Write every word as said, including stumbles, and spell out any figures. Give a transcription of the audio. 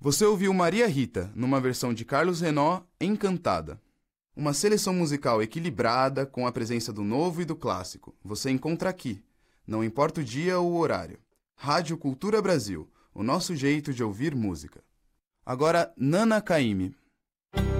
Você ouviu Maria Rita, numa versão de Carlos Renaud, Encantada. Uma seleção musical equilibrada, com a presença do novo e do clássico. Você encontra aqui, não importa o dia ou o horário. Rádio Cultura Brasil, o nosso jeito de ouvir música. Agora, Nana Caymmi.